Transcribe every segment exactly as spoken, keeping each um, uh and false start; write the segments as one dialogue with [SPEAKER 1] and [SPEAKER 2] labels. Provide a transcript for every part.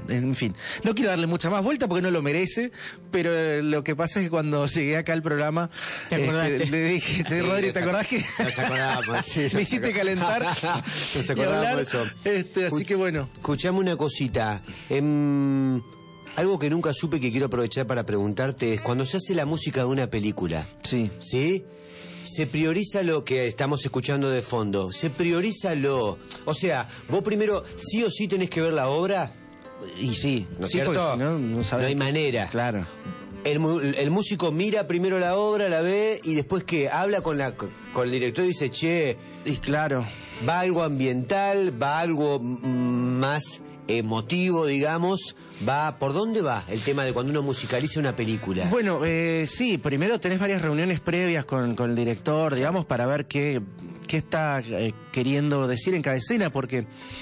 [SPEAKER 1] en fin. No quiero darle mucha más vuelta porque no lo merece, pero eh, lo que pasa es que cuando llegué acá al programa,
[SPEAKER 2] ¿Te acordaste?
[SPEAKER 1] Este, le dije, sí, Rodri, ¿te acordás que
[SPEAKER 3] nos acordábamos, sí, nos
[SPEAKER 1] me hiciste calentar?
[SPEAKER 3] Nos acordábamos eso.
[SPEAKER 1] Este, así que bueno.
[SPEAKER 3] Escuchame una cosita. Eh, algo que nunca supe que quiero aprovechar para preguntarte es cuando se hace la música de una película.
[SPEAKER 1] Sí.
[SPEAKER 3] ¿Sí? Se prioriza lo que estamos escuchando de fondo. Se prioriza lo... O sea, vos primero sí o sí tenés que ver la obra.
[SPEAKER 1] Y sí,
[SPEAKER 3] ¿No es
[SPEAKER 1] sí, porque
[SPEAKER 3] cierto?
[SPEAKER 1] si no, no, sabes
[SPEAKER 3] No hay
[SPEAKER 1] qué-
[SPEAKER 3] manera.
[SPEAKER 1] Claro.
[SPEAKER 3] El, mu- el músico mira primero la obra, la ve y después que habla con la con el director y dice, che,
[SPEAKER 1] Y claro.
[SPEAKER 3] va algo ambiental, va algo mm, más emotivo, digamos. Va, ¿por dónde va el tema de cuando uno musicaliza una película?
[SPEAKER 1] Bueno, eh, sí, primero tenés varias reuniones previas con, con el director, digamos, para ver qué, qué está eh, queriendo decir en cada escena, porque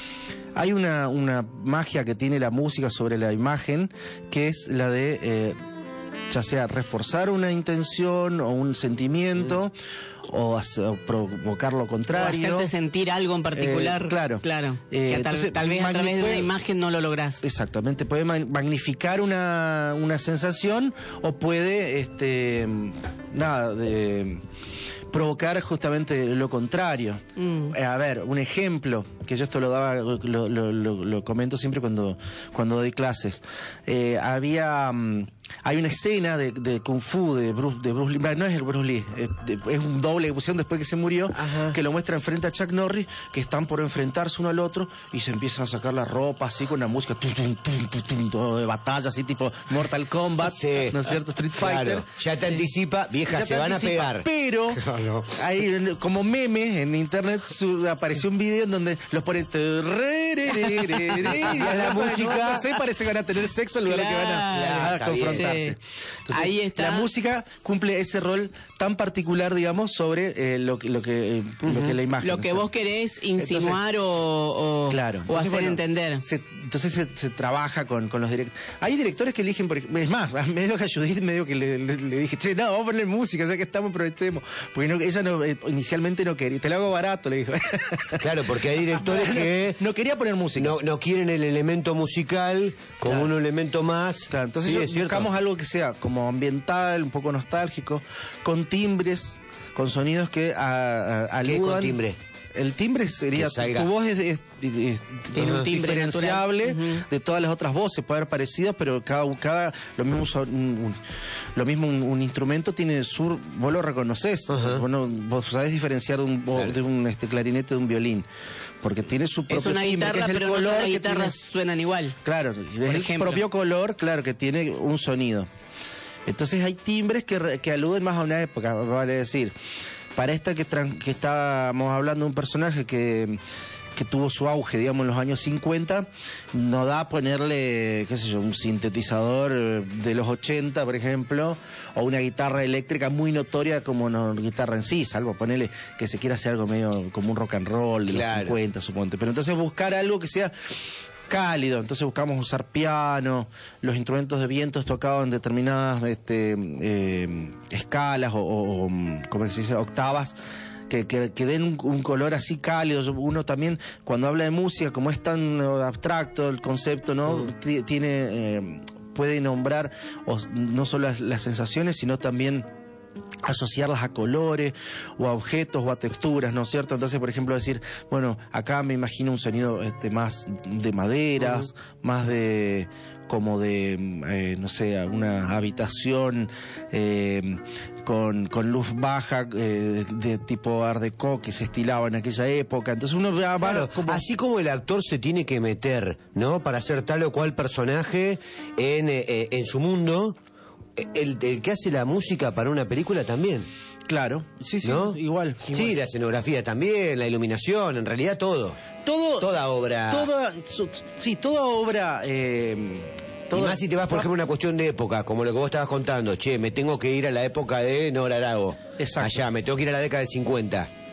[SPEAKER 1] hay una, una magia que tiene la música sobre la imagen, que es la de, eh, ya sea reforzar una intención o un sentimiento, mm. o, hacer, o provocar lo
[SPEAKER 2] O
[SPEAKER 1] contrario.
[SPEAKER 2] hacerte sentir algo en particular.
[SPEAKER 1] Eh, claro.
[SPEAKER 2] Claro.
[SPEAKER 1] Eh,
[SPEAKER 2] que tal,
[SPEAKER 1] entonces,
[SPEAKER 2] tal vez a través de una
[SPEAKER 1] puede-
[SPEAKER 2] imagen no lo lográs.
[SPEAKER 1] Exactamente, puede ma- magnificar una, una sensación o puede, este, nada, de provocar justamente lo contrario.
[SPEAKER 2] Mm.
[SPEAKER 1] Eh, a ver, un ejemplo, que yo esto lo daba, lo, lo, lo, lo comento siempre cuando, cuando doy clases. Eh, había, mm, hay una escena de, de Kung Fu de Bruce, de Bruce Lee, no es el Bruce Lee, es, de- es un doble que pusieron después que se murió,
[SPEAKER 3] Ajá.
[SPEAKER 1] que lo muestra enfrente a Chuck Norris, que están por enfrentarse uno al otro y se empiezan a sacar la ropa así con la música tum, tum, tum, tum, tum, todo de batalla, así tipo Mortal Kombat,
[SPEAKER 3] Sí.
[SPEAKER 1] ¿no es cierto? Street Fighter.
[SPEAKER 3] Claro, ya te anticipa, vieja,
[SPEAKER 1] Ya
[SPEAKER 3] se
[SPEAKER 1] te
[SPEAKER 3] van
[SPEAKER 1] anticipa,
[SPEAKER 3] a pegar.
[SPEAKER 1] Pero
[SPEAKER 3] Claro.
[SPEAKER 1] ahí como meme en internet su- apareció un video en donde los ponen re, re, re, re, re, y
[SPEAKER 3] la
[SPEAKER 1] la
[SPEAKER 3] música-
[SPEAKER 1] música se parece que van a tener sexo en lugar de que van a,
[SPEAKER 2] Claro,
[SPEAKER 1] a
[SPEAKER 3] está bien.
[SPEAKER 1] confrontarse.
[SPEAKER 2] Sí.
[SPEAKER 1] Entonces,
[SPEAKER 2] Ahí está.
[SPEAKER 1] La música cumple ese rol tan particular, digamos, sobre eh, lo que lo que, eh, lo que es la imagen.
[SPEAKER 2] Lo que vos querés insinuar
[SPEAKER 1] Entonces,
[SPEAKER 2] o, o,
[SPEAKER 1] Claro.
[SPEAKER 2] o
[SPEAKER 1] Entonces,
[SPEAKER 2] hacer
[SPEAKER 1] bueno,
[SPEAKER 2] entender.
[SPEAKER 1] se- entonces se, se trabaja con, con los directores. Hay directores que eligen, por, ej- es más, a medio que a Judith, medio que le, le- le dije, che, no, vamos a poner música, o sea que estamos, aprovechemos. Porque no, ella no, eh, inicialmente no quería, te lo hago barato, le dijo.
[SPEAKER 3] Claro, porque hay directores que
[SPEAKER 1] No quería poner música.
[SPEAKER 3] no, no quieren el elemento musical como
[SPEAKER 1] Claro.
[SPEAKER 3] un elemento más.
[SPEAKER 1] Claro, entonces
[SPEAKER 3] Sí,
[SPEAKER 1] yo-
[SPEAKER 3] es cierto.
[SPEAKER 1] buscamos algo que sea como ambiental, un poco nostálgico, con timbres, con sonidos que a, a,
[SPEAKER 3] ¿Qué es
[SPEAKER 1] aludan...
[SPEAKER 3] con timbre?
[SPEAKER 1] El timbre sería,
[SPEAKER 3] Que salga.
[SPEAKER 1] tu voz es, es- es-
[SPEAKER 2] Tiene un
[SPEAKER 1] es
[SPEAKER 2] timbre
[SPEAKER 1] diferenciable
[SPEAKER 2] natural. Ujú.
[SPEAKER 1] de todas las otras voces, puede haber parecido, pero cada, cada lo mismo son- un, un- lo mismo un, un instrumento tiene su, vos lo reconoces,
[SPEAKER 3] Ajá.
[SPEAKER 1] vos, no- vos sabés diferenciar de un, vo-
[SPEAKER 3] Claro.
[SPEAKER 1] de un este, clarinete de un violín, porque tiene su propio
[SPEAKER 2] Es una
[SPEAKER 1] timbre, que
[SPEAKER 2] guitarra,
[SPEAKER 1] es el
[SPEAKER 2] pero no
[SPEAKER 1] color
[SPEAKER 2] todas las
[SPEAKER 1] que
[SPEAKER 2] guitarras
[SPEAKER 1] tiene-
[SPEAKER 2] suenan igual.
[SPEAKER 1] Claro, es el
[SPEAKER 2] ejemplo.
[SPEAKER 1] propio color, claro, que tiene un sonido. Entonces hay timbres que, re- que aluden más a una época, vale decir. Para esta que, tran- que estábamos hablando de un personaje que, que tuvo su auge, digamos, en los años cincuenta, no da ponerle, qué sé yo, un sintetizador eh, de los ochenta, por ejemplo, o una guitarra eléctrica muy notoria como una guitarra en sí, salvo ponerle que se quiera hacer algo medio como un rock and roll de
[SPEAKER 3] Claro.
[SPEAKER 1] los cincuenta, suponte. Pero entonces buscar algo que sea cálido, entonces buscamos usar piano, los instrumentos de vientos tocados en determinadas este, eh, escalas o, o, como se dice, octavas, que, que, que den un, un color así cálido. Uno también, cuando habla de música, como es tan eh, abstracto el concepto, ¿no?
[SPEAKER 3] Mm.
[SPEAKER 1] T- tiene, eh, puede nombrar o, no solo las, las sensaciones, sino también asociarlas a colores o a objetos o a texturas, ¿no es cierto? Entonces, por ejemplo, decir, bueno, acá me imagino un sonido este, más de maderas, uh-huh. más de como de, eh, no sé, una habitación eh, con, con luz baja eh, de tipo Art Deco que se estilaba en aquella época. Entonces uno va,
[SPEAKER 3] Claro,
[SPEAKER 1] va como...
[SPEAKER 3] así como el actor se tiene que meter, ¿no? Para hacer tal o cual personaje en, eh, en su mundo, el, el que hace la música para una película también.
[SPEAKER 1] Claro, sí, sí,
[SPEAKER 3] ¿no?
[SPEAKER 1] igual, igual.
[SPEAKER 3] Sí, la escenografía también, la iluminación, en realidad todo.
[SPEAKER 1] Todo,
[SPEAKER 3] toda obra.
[SPEAKER 1] Toda, su, sí, toda obra... Eh,
[SPEAKER 3] Todo, y más si te vas, por ejemplo, a una cuestión de época, como lo que vos estabas contando. Che, me tengo que ir a la época de Nora Arago.
[SPEAKER 1] Exacto.
[SPEAKER 3] Allá, me tengo que ir a la década del cincuenta.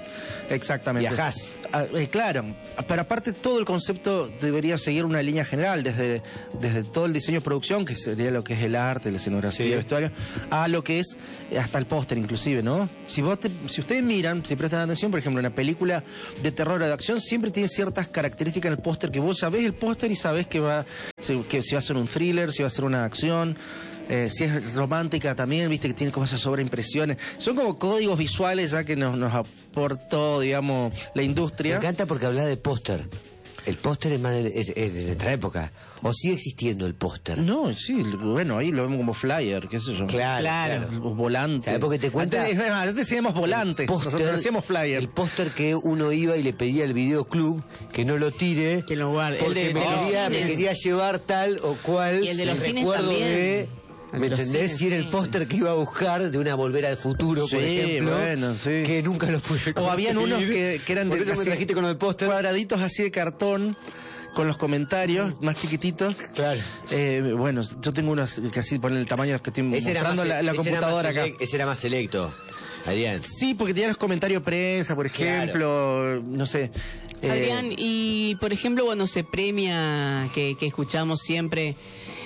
[SPEAKER 1] Exactamente.
[SPEAKER 3] Viajás.
[SPEAKER 1] Ah, eh, claro, pero aparte todo el concepto debería seguir una línea general, desde, desde todo el diseño de producción, que sería lo que es el arte, la escenografía,
[SPEAKER 3] Sí.
[SPEAKER 1] el vestuario, a lo que es eh, hasta el póster inclusive, ¿no? Si vos te- si ustedes miran, si prestan atención, por ejemplo, una película de terror o de acción siempre tiene ciertas características en el póster que vos sabés el póster y sabés que va, si, que si va a ser un thriller, si va a ser una acción. Eh, si es romántica también, viste que tiene como esas sobreimpresiones. Son como códigos visuales ya que nos, nos aportó, digamos, la
[SPEAKER 3] Me
[SPEAKER 1] industria.
[SPEAKER 3] encanta porque habla de póster. El póster es más de, es- es de nuestra época. ¿O sigue existiendo el póster?
[SPEAKER 1] No, sí, bueno, ahí lo vemos como flyer, qué sé yo.
[SPEAKER 3] Claro,
[SPEAKER 2] Claro.
[SPEAKER 3] claro.
[SPEAKER 1] O volante.
[SPEAKER 3] ¿Sabes por qué te cuenta?
[SPEAKER 1] Antes, es más, antes decíamos volante, nosotros decíamos flyer.
[SPEAKER 3] El póster que uno iba y le pedía al videoclub que no lo tire.
[SPEAKER 2] Que lo guarde. El
[SPEAKER 3] Porque
[SPEAKER 2] de-
[SPEAKER 3] me,
[SPEAKER 2] de los
[SPEAKER 3] quería, me
[SPEAKER 2] cines.
[SPEAKER 3] quería llevar tal o cual.
[SPEAKER 2] Y el de los cines
[SPEAKER 3] recuerdo
[SPEAKER 2] también.
[SPEAKER 3] de.
[SPEAKER 2] El
[SPEAKER 3] ¿Me
[SPEAKER 2] de los
[SPEAKER 3] entendés?
[SPEAKER 2] cines,
[SPEAKER 3] Si era el
[SPEAKER 2] sí.
[SPEAKER 3] póster que iba a buscar de una Volver al Futuro, por
[SPEAKER 1] Sí,
[SPEAKER 3] ejemplo.
[SPEAKER 1] bueno, sí.
[SPEAKER 3] Que nunca lo pude conseguir.
[SPEAKER 1] O habían unos que, que eran
[SPEAKER 3] Por
[SPEAKER 1] de
[SPEAKER 3] eso me
[SPEAKER 1] así,
[SPEAKER 3] trajiste con el póster.
[SPEAKER 1] cuadraditos así de cartón, con los comentarios más chiquititos.
[SPEAKER 3] Claro.
[SPEAKER 1] Eh, bueno, yo tengo unos que así ponen el tamaño que estoy
[SPEAKER 3] Ese era,
[SPEAKER 1] mostrando
[SPEAKER 3] más,
[SPEAKER 1] la, la
[SPEAKER 3] ese era más
[SPEAKER 1] computadora acá.
[SPEAKER 3] selec- ese era más selecto, Adrián.
[SPEAKER 1] Sí, porque tenían los comentarios de prensa, por ejemplo, no sé. eh,
[SPEAKER 2] Adrián, y por ejemplo, cuando se premia, que, que escuchamos siempre,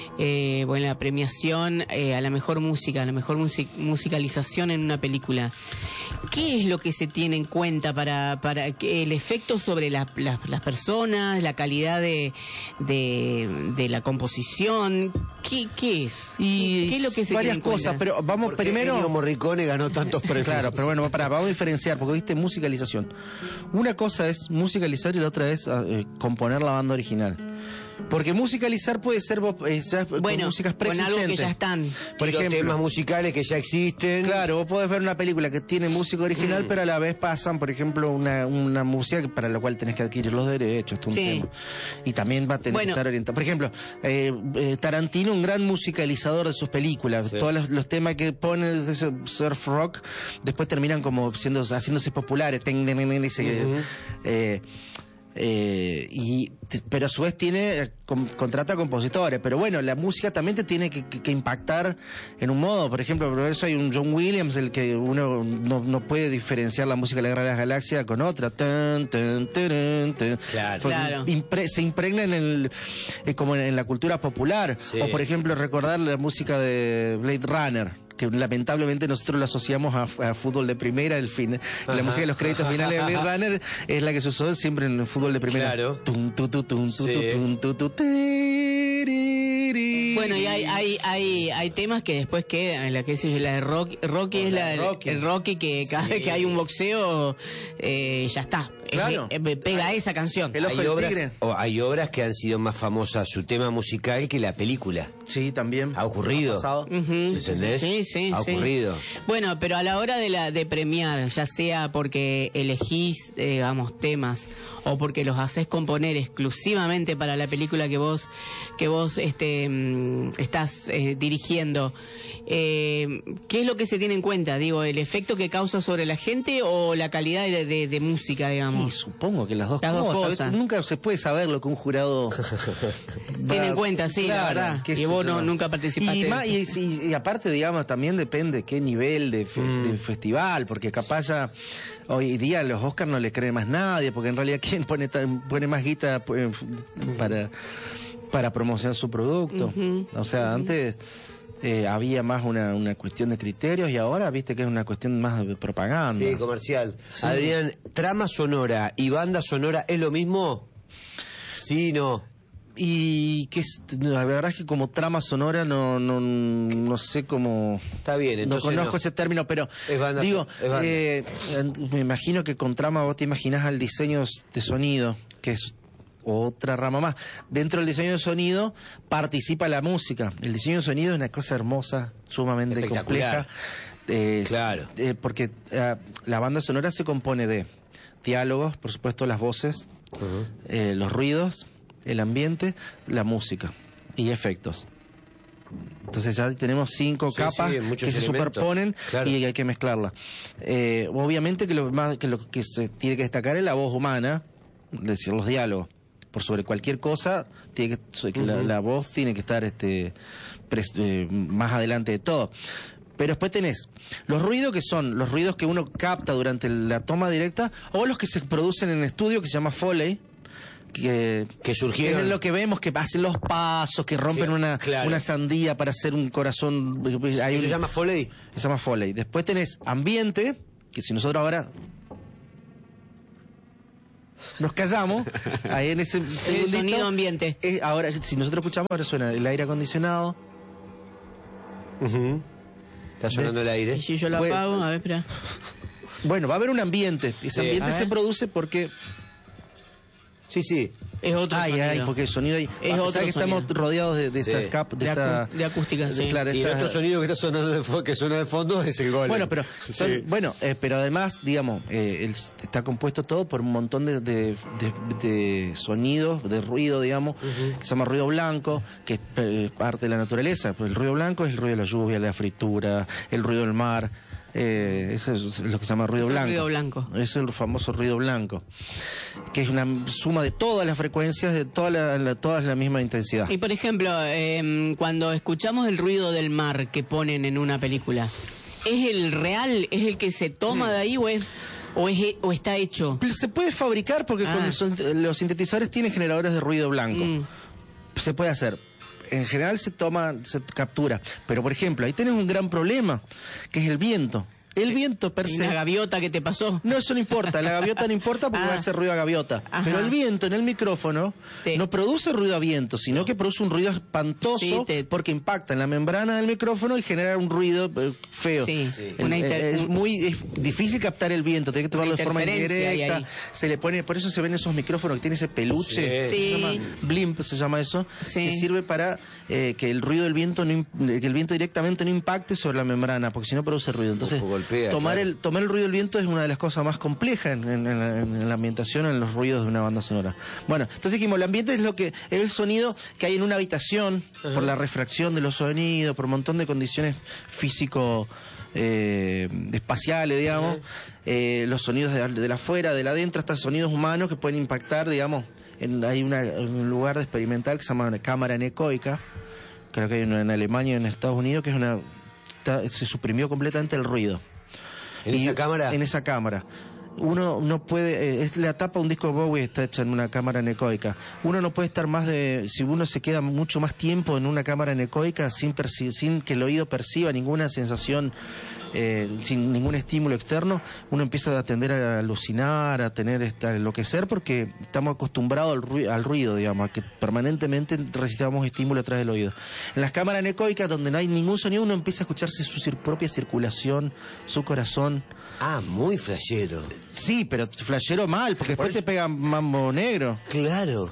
[SPEAKER 2] eh, bueno, la premiación eh, a la mejor música, a la mejor music- musicalización en una película, ¿qué es lo que se tiene en cuenta para, para que el efecto sobre la- la- las personas, la calidad de, de, de la composición? ¿Qué, qué es?
[SPEAKER 1] y
[SPEAKER 2] ¿Qué es lo que se
[SPEAKER 1] varias
[SPEAKER 2] tiene en
[SPEAKER 1] cosas,
[SPEAKER 2] cuenta?
[SPEAKER 1] pero vamos
[SPEAKER 3] Porque
[SPEAKER 1] primero.
[SPEAKER 3] Ennio Morricone ganó tantos premios.
[SPEAKER 1] Claro, pero bueno, para, vamos a diferenciar, porque viste musicalización. Una cosa es musicalizar y la otra es eh, componer la banda original. Porque musicalizar puede ser vos, eh, ya con
[SPEAKER 2] Bueno,
[SPEAKER 1] músicas
[SPEAKER 2] con algo que
[SPEAKER 1] preexistentes.
[SPEAKER 2] ya están.
[SPEAKER 1] Por
[SPEAKER 3] Los
[SPEAKER 1] ejemplo,
[SPEAKER 3] temas musicales que ya existen.
[SPEAKER 1] claro, vos podés ver una película que tiene música original, pero a la vez pasan, por ejemplo, una, una música que- para la cual tenés que adquirir los derechos, todo un
[SPEAKER 2] Sí.
[SPEAKER 1] tema. Y también va a tener
[SPEAKER 2] Bueno.
[SPEAKER 1] que estar orientado. Por ejemplo, eh, eh, Tarantino, un gran musicalizador de sus películas.
[SPEAKER 3] Sí.
[SPEAKER 1] Todos los, los temas que pone de ese surf rock, después terminan como siendo, haciéndose populares. Ten, ten, ten, ten, ese,
[SPEAKER 3] Ujú.
[SPEAKER 1] eh, eh, y t- pero a su vez tiene eh, con- contrata compositores, pero bueno, la música también te tiene que, que- que impactar en un modo. Por ejemplo, por eso hay un John Williams, el que uno no, no puede diferenciar la música de la Guerra de las Galaxias con otra. Tan, tan, tarán, tan.
[SPEAKER 3] Claro.
[SPEAKER 1] Porque
[SPEAKER 2] Claro.
[SPEAKER 1] impre- se impregna en el eh, como en, en la cultura popular.
[SPEAKER 3] Sí.
[SPEAKER 1] O por ejemplo recordar la música de Blade Runner, que lamentablemente nosotros la asociamos a, a fútbol de primera. El fin, la
[SPEAKER 3] Ajá.
[SPEAKER 1] música de los créditos finales de Blade Runner es la que se usó siempre en el fútbol de primera.
[SPEAKER 3] Claro.
[SPEAKER 1] Tum, tu, tu, tum, tu,
[SPEAKER 3] Sí.
[SPEAKER 1] tu, tum, tu, tu, tiriri.
[SPEAKER 2] Bueno, y hay, hay, hay, hay temas que después quedan, la que sé yo, la de Rocky, Rocky es la,
[SPEAKER 1] La de Rocky.
[SPEAKER 2] el Rocky que cada
[SPEAKER 3] Sí.
[SPEAKER 2] vez que hay un boxeo, eh, ya está,
[SPEAKER 1] Claro.
[SPEAKER 2] Eh, eh, pega esa canción.
[SPEAKER 1] El ojo
[SPEAKER 3] Hay
[SPEAKER 1] del
[SPEAKER 3] obras,
[SPEAKER 1] tigre.
[SPEAKER 3] o hay obras que han sido más famosas su tema musical que la película.
[SPEAKER 1] Sí, también.
[SPEAKER 3] Ha ocurrido.
[SPEAKER 1] Ha pasado.
[SPEAKER 2] Ujú.
[SPEAKER 3] ¿Entendés?
[SPEAKER 2] Sí, sí,
[SPEAKER 3] Ha
[SPEAKER 2] sí.
[SPEAKER 3] ocurrido.
[SPEAKER 2] Bueno, pero a la hora de la de premiar, ya sea porque elegís, eh, digamos, temas o porque los haces componer exclusivamente para la película que vos que vos este mm, estás eh, dirigiendo, eh, ¿qué es lo que se tiene en cuenta? Digo, el efecto que causa sobre la gente o la calidad de, de- de música,
[SPEAKER 1] Y
[SPEAKER 2] digamos.
[SPEAKER 1] supongo que las dos
[SPEAKER 2] Las dos
[SPEAKER 1] cosas.
[SPEAKER 2] cosas.
[SPEAKER 1] Nunca se puede saber lo que un jurado
[SPEAKER 2] Tiene
[SPEAKER 1] va-
[SPEAKER 2] en cuenta, sí, la
[SPEAKER 1] Claro,
[SPEAKER 2] verdad.
[SPEAKER 1] qué
[SPEAKER 2] Y
[SPEAKER 1] sé
[SPEAKER 2] vos
[SPEAKER 1] yo.
[SPEAKER 2] no- nunca participaste
[SPEAKER 1] Y,
[SPEAKER 2] de
[SPEAKER 1] más-
[SPEAKER 2] eso.
[SPEAKER 1] y- y- y aparte, digamos, también depende qué nivel de, fe-
[SPEAKER 3] Mm.
[SPEAKER 1] de festival, porque capaz ya hoy día a los Oscars no le cree más nadie, porque en realidad quién pone, tan- pone más guita pues, para, para promocionar su producto.
[SPEAKER 2] Ujú,
[SPEAKER 1] O sea, antes eh, había más una, una cuestión de criterios y ahora viste que es una cuestión más de propaganda.
[SPEAKER 3] Sí, comercial. Adrián, ¿trama sonora y banda sonora es lo mismo? Sí, no.
[SPEAKER 1] Y que es- la verdad es que como trama sonora no no, no sé cómo...
[SPEAKER 3] Está bien,
[SPEAKER 1] No
[SPEAKER 3] entonces
[SPEAKER 1] conozco
[SPEAKER 3] no.
[SPEAKER 1] ese término, pero
[SPEAKER 3] Es banda
[SPEAKER 1] digo,
[SPEAKER 3] son- es banda.
[SPEAKER 1] eh, me imagino que con trama vos te imaginás al diseño de sonido, que es otra rama más. Dentro del diseño de sonido participa la música. El diseño de sonido es una cosa hermosa, sumamente
[SPEAKER 3] Espectacular.
[SPEAKER 1] compleja. Eh,
[SPEAKER 3] Claro.
[SPEAKER 1] eh, porque eh, la banda sonora se compone de diálogos, por supuesto las voces,
[SPEAKER 3] Ujú.
[SPEAKER 1] eh, los ruidos, el ambiente, la música y efectos. Entonces ya tenemos cinco
[SPEAKER 3] Sí,
[SPEAKER 1] capas
[SPEAKER 3] sí, muchos
[SPEAKER 1] que se
[SPEAKER 3] elementos.
[SPEAKER 1] superponen
[SPEAKER 3] Claro.
[SPEAKER 1] y hay que mezclarla. Eh, obviamente que lo, más, que lo que se tiene que destacar es la voz humana, es decir, los diálogos. Por sobre cualquier cosa, tiene que, la,
[SPEAKER 3] Ujú.
[SPEAKER 1] la voz tiene que estar este pres- eh, más adelante de todo. Pero después tenés los ruidos que son los ruidos que uno capta durante la toma directa o los que se producen en el estudio que se llama Foley. Que,
[SPEAKER 3] que surgieron.
[SPEAKER 1] Que es lo que vemos, que hacen los pasos, que rompen sí, una, claro. una sandía para hacer un corazón. Hay
[SPEAKER 3] ¿Eso
[SPEAKER 1] un,
[SPEAKER 3] se llama Foley?
[SPEAKER 1] Se llama Foley. Después tenés ambiente, que si nosotros ahora nos callamos, ahí en ese
[SPEAKER 2] el sonido ambiente.
[SPEAKER 1] Es, ahora, si nosotros escuchamos, ahora suena el aire acondicionado.
[SPEAKER 3] Uh-huh. Está sonando
[SPEAKER 1] de,
[SPEAKER 3] el aire.
[SPEAKER 2] Y si yo lo bueno, apago, a ver, espera.
[SPEAKER 1] Bueno, va a haber un ambiente. Ese sí. ambiente se produce porque...
[SPEAKER 3] Sí, sí.
[SPEAKER 2] Es otro
[SPEAKER 1] ay,
[SPEAKER 2] sonido.
[SPEAKER 1] Ay, porque el sonido ahí...
[SPEAKER 2] Es otro
[SPEAKER 1] que
[SPEAKER 2] sonido.
[SPEAKER 1] Estamos rodeados de, de
[SPEAKER 3] sí.
[SPEAKER 1] esta cap... De,
[SPEAKER 2] de,
[SPEAKER 1] esta,
[SPEAKER 2] acu de acústica, sí.
[SPEAKER 1] De, claro,
[SPEAKER 3] sí,
[SPEAKER 1] esta,
[SPEAKER 3] el otro sonido que, está sonando de fo que suena de fondo es el golem.
[SPEAKER 1] Bueno, pero, son, sí. bueno, eh, pero además, digamos, eh, el, está compuesto todo por un montón de, de, de, de sonidos, de ruido, digamos, uh-huh. que se llama ruido blanco, que es eh, parte de la naturaleza. Pues el ruido blanco es el ruido de la lluvia, de la fritura, el ruido del mar... Eh, eso es lo que se llama ruido
[SPEAKER 2] es
[SPEAKER 1] blanco.
[SPEAKER 2] ruido blanco.
[SPEAKER 1] Es el famoso ruido blanco, que es una suma de todas las frecuencias, de toda la, la, todas la misma intensidad.
[SPEAKER 2] Y por ejemplo, eh, cuando escuchamos el ruido del mar que ponen en una película, ¿es el real? ¿Es el que se toma de ahí o es...? ¿O, es, ¿O está hecho?
[SPEAKER 1] Se puede fabricar porque ah. con los sintetizadores tienen generadores de ruido blanco. Mm. Se puede hacer. En general se toma, se captura. Pero, por ejemplo, ahí tenés un gran problema, que es el viento. El viento per se...
[SPEAKER 2] ¿Y la gaviota que te pasó?
[SPEAKER 1] No, eso no importa. La gaviota no importa porque ah. va a hacer ruido a gaviota. Ajá. Pero el viento en el micrófono te... no produce ruido a viento, sino que produce un ruido espantoso sí, te... porque impacta en la membrana del micrófono y genera un ruido feo. Sí. Sí. Una inter... Es muy es difícil captar el viento, tiene que tomarlo de forma indirecta. Se le pone, por eso se ven esos micrófonos que tienen ese peluche.
[SPEAKER 2] Sí.
[SPEAKER 1] Se llama blimp, se llama eso, sí. que sirve para eh, que el ruido del viento no, que el viento directamente no impacte sobre la membrana, porque si no produce ruido. Entonces,
[SPEAKER 3] golpea,
[SPEAKER 1] tomar
[SPEAKER 3] claro.
[SPEAKER 1] el tomar el ruido del viento es una de las cosas más complejas en, en, en, la, en la ambientación, en los ruidos de una banda sonora. Bueno, entonces dijimos, el ambiente es lo que es el sonido que hay en una habitación, uh-huh. por la refracción de los sonidos, por un montón de condiciones físico eh, espaciales, digamos, uh-huh. eh, los sonidos de, de la afuera, de la adentro, hasta sonidos humanos que pueden impactar, digamos, en, hay una, un lugar de experimental que se llama cámara anecoica, creo que hay una en Alemania y en Estados Unidos, que es una está, se suprimió completamente el ruido.
[SPEAKER 3] ¿En y, esa cámara?
[SPEAKER 1] En esa cámara. Uno no puede, eh, es la tapa de un disco de Bowie está hecha en una cámara anecoica. Uno no puede estar más de, si uno se queda mucho más tiempo en una cámara anecoica sin, perci- sin que el oído perciba ninguna sensación, eh, sin ningún estímulo externo, uno empieza a tender a alucinar, a tener esta, a enloquecer, porque estamos acostumbrados al ruido, al ruido, digamos, a que permanentemente recibamos estímulo a través del oído. En las cámaras anecoicas, donde no hay ningún sonido, uno empieza a escucharse su cir- propia circulación, su corazón.
[SPEAKER 3] Ah, muy flashero.
[SPEAKER 1] Sí, pero flashero mal, porque después te pega mambo negro.
[SPEAKER 3] Claro,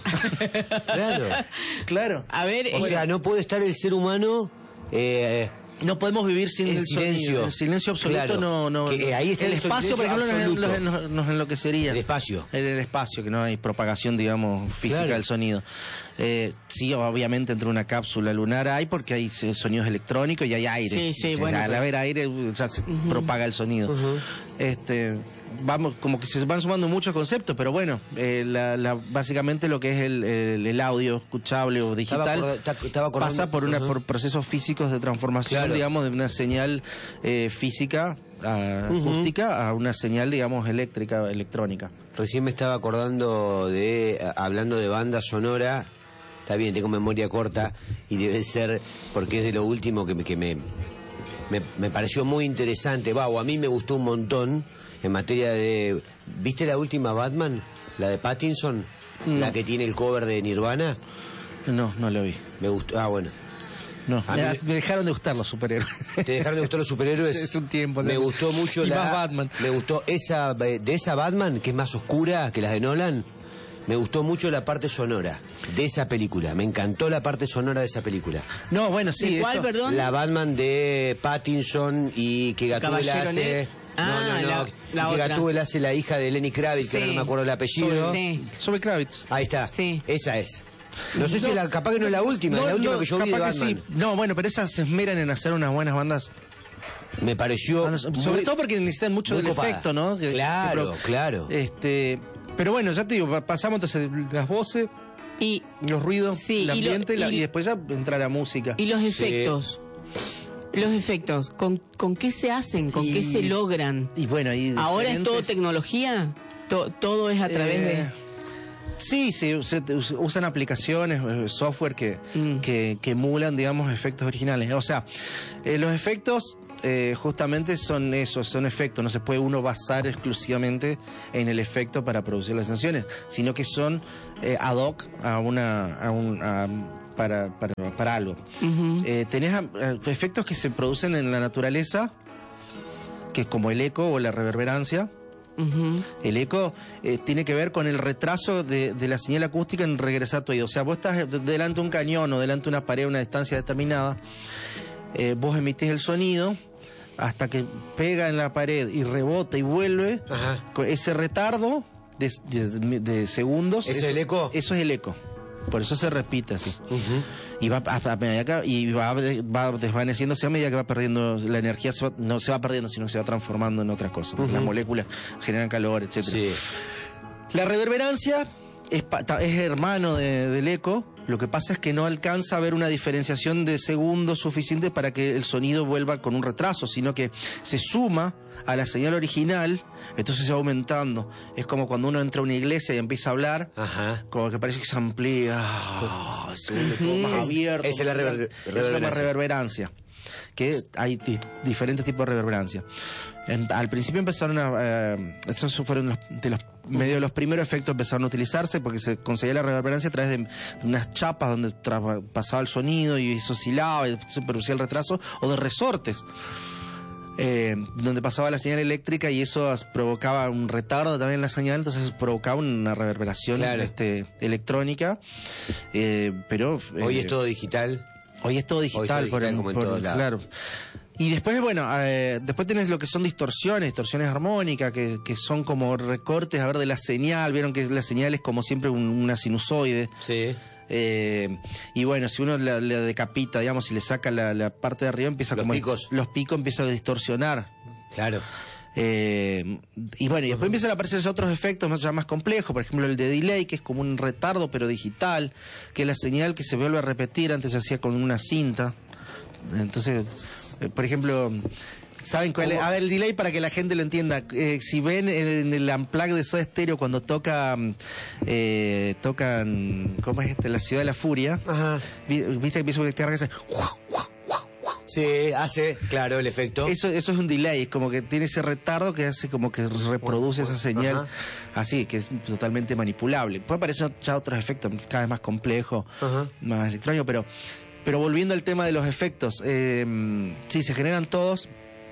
[SPEAKER 3] claro.
[SPEAKER 1] Claro.
[SPEAKER 2] A ver...
[SPEAKER 3] O sea, no puede estar el ser humano... Eh,
[SPEAKER 1] no podemos vivir sin
[SPEAKER 3] el, el silencio.
[SPEAKER 1] Sonido. El silencio absoluto,
[SPEAKER 3] claro.
[SPEAKER 1] no... no
[SPEAKER 3] que ahí está
[SPEAKER 1] el,
[SPEAKER 3] el
[SPEAKER 1] espacio, por ejemplo, nos, nos, nos enloquecería.
[SPEAKER 3] El espacio.
[SPEAKER 1] El, el espacio, que no hay propagación, digamos, física claro. del sonido. Eh, sí, obviamente entre una cápsula lunar hay, porque hay sonidos electrónicos y hay aire.
[SPEAKER 2] Sí, sí, bueno.
[SPEAKER 1] Al
[SPEAKER 2] pero...
[SPEAKER 1] haber aire, o sea, se uh-huh. propaga el sonido. Uh-huh. Este, vamos, como que se van sumando muchos conceptos, pero bueno, eh, la, la, básicamente lo que es el, el, el audio escuchable o digital
[SPEAKER 3] estaba, estaba
[SPEAKER 1] pasa por, una, uh-huh. por procesos físicos de transformación, claro. digamos, de una señal eh, física a, uh-huh. acústica a una señal, digamos, eléctrica, electrónica.
[SPEAKER 3] Recién me estaba acordando de, hablando de banda sonora. Está bien, tengo memoria corta y debe ser porque es de lo último que me, que me, me, me pareció muy interesante. Va, o a mí me gustó un montón en materia de... ¿Viste la última Batman? La de Pattinson, no. La que tiene el cover de Nirvana.
[SPEAKER 1] No, no la vi.
[SPEAKER 3] Me gustó, ah, bueno.
[SPEAKER 1] No, me, me dejaron de gustar los superhéroes.
[SPEAKER 3] ¿Te dejaron de gustar los superhéroes?
[SPEAKER 1] Es un tiempo.
[SPEAKER 3] Me gustó mucho
[SPEAKER 1] y
[SPEAKER 3] la...
[SPEAKER 1] más Batman.
[SPEAKER 3] Me gustó esa, de esa Batman, que es más oscura que las de Nolan. Me gustó mucho la parte sonora de esa película. Me encantó la parte sonora de esa película.
[SPEAKER 1] No, bueno, sí.
[SPEAKER 2] ¿Cuál, perdón?
[SPEAKER 3] La Batman de Pattinson y que Gatúbel hace...
[SPEAKER 2] Ah,
[SPEAKER 3] no, no, no.
[SPEAKER 2] La, la
[SPEAKER 3] que Gatúbel hace la hija de Lenny Kravitz, sí. que ahora no me acuerdo el apellido.
[SPEAKER 2] Sí.
[SPEAKER 1] Sobre Kravitz.
[SPEAKER 3] Ahí está.
[SPEAKER 2] Sí.
[SPEAKER 3] Esa es. No sé no, si la, capaz que no es la última, no, la última
[SPEAKER 1] no,
[SPEAKER 3] que yo vi de Batman.
[SPEAKER 1] Sí. No, bueno, pero esas se esmeran en hacer unas buenas bandas.
[SPEAKER 3] Me pareció...
[SPEAKER 1] Sobre muy, todo porque necesitan mucho del copada. Efecto, ¿no? Que,
[SPEAKER 3] claro, que, claro.
[SPEAKER 1] Este... Pero bueno, ya te digo, pasamos entonces las voces
[SPEAKER 2] y
[SPEAKER 1] los ruidos,
[SPEAKER 2] sí,
[SPEAKER 1] el ambiente
[SPEAKER 2] y, lo,
[SPEAKER 1] y, la, y, y después ya entra la música.
[SPEAKER 2] Y los efectos.
[SPEAKER 3] Sí.
[SPEAKER 2] Los efectos, ¿con, con qué se hacen? ¿Con
[SPEAKER 1] Y-
[SPEAKER 2] qué se logran?
[SPEAKER 1] Y bueno, ahí
[SPEAKER 2] ¿Ahora es todo
[SPEAKER 1] diferentes-
[SPEAKER 2] tecnología? To- ¿Todo es a través
[SPEAKER 1] Eh,
[SPEAKER 2] de...?
[SPEAKER 1] Sí, sí, se- usan aplicaciones, eh, software que,
[SPEAKER 2] Mm.
[SPEAKER 1] que, que emulan, digamos, efectos originales. O sea, eh, los efectos eh, justamente son esos, son efectos. No se puede uno basar exclusivamente en el efecto para producir las sensaciones, sino que son eh, ad hoc a una, a un, a- para, para, para algo.
[SPEAKER 2] Ujú.
[SPEAKER 1] Eh, tenés eh, efectos que se producen en la naturaleza, que es como el eco o la reverberancia.
[SPEAKER 2] Ujú.
[SPEAKER 1] El eco eh, tiene que ver con el retraso de, de la señal acústica en regresar a tu oído. O sea, vos estás de- delante de un cañón o delante de una pared a una distancia determinada, eh, vos emitís el sonido hasta que pega en la pared y rebota y vuelve.
[SPEAKER 3] Ajá.
[SPEAKER 1] Con ese retardo de, de- de segundos.
[SPEAKER 3] ¿Eso es
[SPEAKER 1] eso-
[SPEAKER 3] el eco?
[SPEAKER 1] Eso es el eco. Por eso se repite así.
[SPEAKER 3] Ujú.
[SPEAKER 1] Y va a, a medida que- y va, va desvaneciéndose a medida que va perdiendo la energía, se va- no se va perdiendo, sino que se va transformando en otra cosa.
[SPEAKER 3] Ujú.
[SPEAKER 1] Las moléculas generan calor, etcétera.
[SPEAKER 3] Sí.
[SPEAKER 1] La reverberancia es, pa- ta- es hermano de- del eco. Lo que pasa es que no alcanza a ver una diferenciación de segundos suficiente para que el sonido vuelva con un retraso, sino que se suma a la señal original, entonces se va aumentando. Es como cuando uno entra a una iglesia y empieza a hablar,
[SPEAKER 3] Ajá.
[SPEAKER 1] como que parece que se amplía, ah, se vuelve todo más
[SPEAKER 3] Es-
[SPEAKER 1] abierto.
[SPEAKER 3] esa es la
[SPEAKER 1] más
[SPEAKER 3] rever-
[SPEAKER 1] grande. Esa se llama
[SPEAKER 3] reverberancia.
[SPEAKER 1] reverberancia. Que hay di- diferentes tipos de reverberancia. En- al principio empezaron a... eh, esos fueron los, de los medio de los primeros efectos empezaron a utilizarse porque se conseguía la reverberancia a través de, de unas chapas donde tra- pasaba el sonido y eso oscilaba y se producía el retraso, o de resortes. Eh, donde pasaba la señal eléctrica y eso as- provocaba un retardo también en la señal, entonces provocaba una reverberación
[SPEAKER 3] Claro.
[SPEAKER 1] este, electrónica, eh, pero...
[SPEAKER 3] Hoy
[SPEAKER 1] eh,
[SPEAKER 3] es todo digital.
[SPEAKER 1] Hoy es todo digital,
[SPEAKER 3] Hoy es todo digital
[SPEAKER 1] por-
[SPEAKER 3] como en
[SPEAKER 1] por-
[SPEAKER 3] todos lados.
[SPEAKER 1] claro. Y después, bueno, eh, después tenés lo que son distorsiones, distorsiones armónicas, que, que son como recortes, a ver, de la señal. Vieron que la señal es como siempre un- una sinusoide.
[SPEAKER 3] Sí.
[SPEAKER 1] Eh, y bueno, si uno la, la decapita, digamos, y le saca la, la parte de arriba, empieza
[SPEAKER 3] Los
[SPEAKER 1] como...
[SPEAKER 3] picos.
[SPEAKER 1] Los picos empiezan a distorsionar.
[SPEAKER 3] Claro.
[SPEAKER 1] Eh, y bueno, y después empiezan a aparecer otros efectos más, ya más complejos, por ejemplo el de delay, que es como un retardo pero digital, que es la señal que se vuelve a repetir, antes se hacía con una cinta. Entonces, eh, por ejemplo, ¿saben cuál es? A ver, el delay para que la gente lo entienda. Eh, si ven en el Unplugged de Soda Stereo cuando toca, eh, tocan, ¿cómo es este? La Ciudad de la Furia.
[SPEAKER 3] Ajá.
[SPEAKER 1] Vi- ¿Viste que empieza a que hace...
[SPEAKER 3] Sí, hace, claro, el efecto.
[SPEAKER 1] Eso, eso es un delay, es como que tiene ese retardo que hace como que reproduce esa señal
[SPEAKER 3] Ajá.
[SPEAKER 1] así, que es totalmente manipulable. Puede aparecer ya otros efectos cada vez más complejos,
[SPEAKER 3] Ajá.
[SPEAKER 1] más extraños, pero, pero volviendo al tema de los efectos, eh, sí, se generan todos,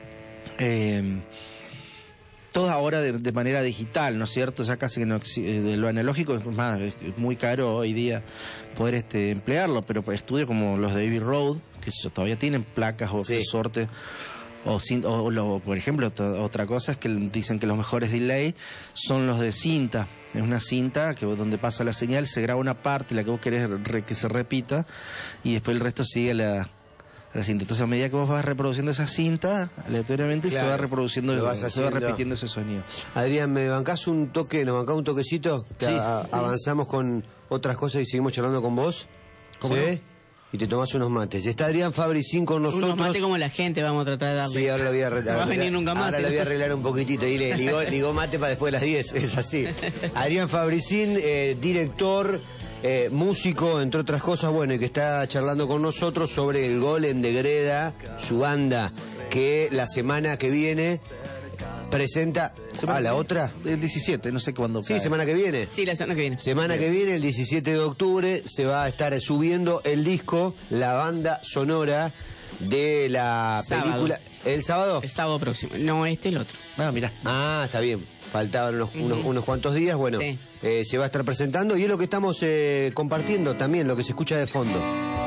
[SPEAKER 1] eh, todos ahora de, de manera digital, ¿no es cierto? Ya casi que no exi- eh, de lo analógico es más, es muy caro hoy día poder este emplearlo, pero para estudios como los de Abbey Road, que so- todavía tienen placas o
[SPEAKER 3] Sí.
[SPEAKER 1] resortes, o, cin- o, lo- por ejemplo, to- otra cosa es que dicen que los mejores delay son los de cinta. Es una cinta que vos- donde pasa la señal, se graba una parte, la que vos querés re- que se repita, y después el resto sigue la, la cinta. Entonces, a medida que vos vas reproduciendo esa cinta, aleatoriamente se
[SPEAKER 3] Claro,
[SPEAKER 1] va reproduciendo,
[SPEAKER 3] lo vas
[SPEAKER 1] se va
[SPEAKER 3] haciendo.
[SPEAKER 1] repitiendo ese sonido.
[SPEAKER 3] Adrián, ¿me bancás un toque, nos bancás un toquecito? Que
[SPEAKER 1] Sí.
[SPEAKER 3] a- avanzamos con otras cosas y seguimos charlando con vos.
[SPEAKER 1] ¿Cómo
[SPEAKER 3] ¿Sí?
[SPEAKER 1] no?
[SPEAKER 3] Y te tomás unos mates. Está Adrián Fabricín con nosotros.
[SPEAKER 2] Unos mate como la gente vamos a tratar de darle.
[SPEAKER 3] Sí, ahora lo voy a arreglar.
[SPEAKER 2] No va a venir nunca más,
[SPEAKER 3] Ahora
[SPEAKER 2] ¿eh?
[SPEAKER 3] lo voy a arreglar un poquitito. Dile, ligó, ligó mate para después de las diez. Es así. Adrián Fabricín, eh, director, eh, músico, entre otras cosas, bueno, y que está charlando con nosotros sobre el Golem de Greda, su banda, que la semana que viene presenta. Ah, la otra.
[SPEAKER 1] El diecisiete, no sé cuándo.
[SPEAKER 3] Sí,
[SPEAKER 1] cae.
[SPEAKER 3] semana que viene.
[SPEAKER 2] Sí, la semana que viene.
[SPEAKER 3] Semana que viene, el diecisiete de octubre, se va a estar subiendo el disco, la banda sonora de la
[SPEAKER 2] Sábado.
[SPEAKER 3] película. ¿El sábado?
[SPEAKER 2] El sábado próximo. No, este el otro.
[SPEAKER 1] Ah, mirá.
[SPEAKER 3] Ah, está bien. Faltaban unos, unos,
[SPEAKER 2] Ujú.
[SPEAKER 3] unos cuantos días. Bueno,
[SPEAKER 2] Sí.
[SPEAKER 3] eh, se va a estar presentando y es lo que estamos eh, compartiendo también, lo que se escucha de fondo.